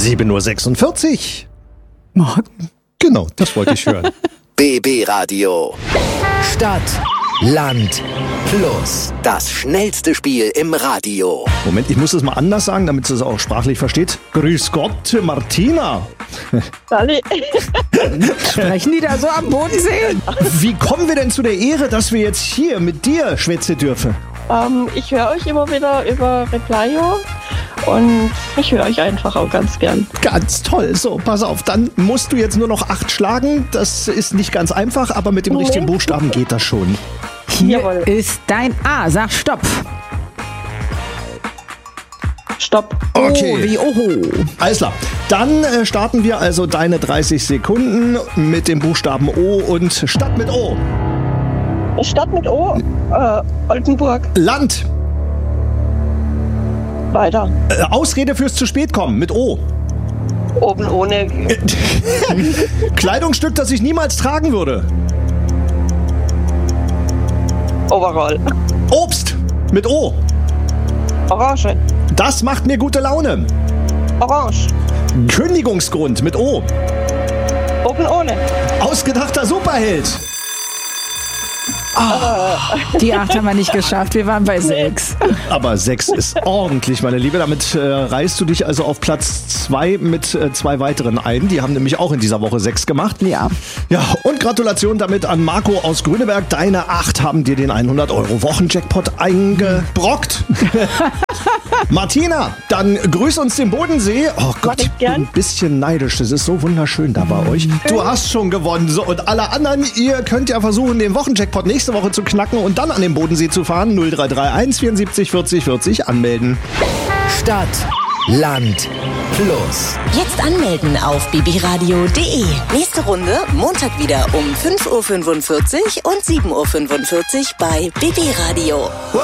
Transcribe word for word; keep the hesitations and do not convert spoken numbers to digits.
sieben Uhr sechsundvierzig. Morgen. Genau, das wollte ich hören. B B Radio. Stadt, Land, Plus. Das schnellste Spiel im Radio. Moment, ich muss es mal anders sagen, damit sie es auch sprachlich versteht. Grüß Gott, Martina. Sally. Sprechen die da so am Bodensee? Wie kommen wir denn zu der Ehre, dass wir jetzt hier mit dir schwätzen dürfen? ähm, ich höre euch immer wieder über Replyo und ich höre euch einfach auch ganz gern. Ganz toll. So, pass auf, dann musst du jetzt nur noch acht schlagen. Das ist nicht ganz einfach, aber mit dem Nee. richtigen Buchstaben geht das schon. Hier Jawohl. ist dein A. Sag Stopp. Stopp. Okay. Oh, wie Oho. Alles klar. Dann äh, starten wir also deine dreißig Sekunden mit dem Buchstaben O und Stadt mit O. Stadt mit O. Äh, Oldenburg. Land. Weiter. Äh, Ausrede fürs zu spät kommen mit O. Oben ohne. Kleidungsstück, das ich niemals tragen würde. Overall. Obst mit O. Orange. Das macht mir gute Laune. Orange. Kündigungsgrund mit O. Oben ohne. Ausgedachter Superheld. Die acht haben wir nicht geschafft. Wir waren bei sechs. Aber sechs ist ordentlich, meine Liebe. Damit äh, reißt du dich also auf Platz zwei mit äh, zwei weiteren ein. Die haben nämlich auch in dieser Woche sechs gemacht. Ja. Ja, und Gratulation damit an Marco aus Grüneberg. Deine acht haben dir den hundert Euro Wochenjackpot eingebrockt. Martina, dann grüß uns den Bodensee. Oh Gott, ich ich bin gern. ein bisschen neidisch. Das ist so wunderschön da bei euch. Du hast schon gewonnen. So, und alle anderen, ihr könnt ja versuchen, den Wochenjackpot nächste Woche zu knacken und dann an den Bodensee zu fahren. null drei drei eins vierundsiebzig vierzig vierzig anmelden. Stadt, Land, Plus. Jetzt anmelden auf b b radio punkt d e. Nächste Runde Montag wieder um fünf Uhr fünfundvierzig und sieben Uhr fünfundvierzig bei B B Radio.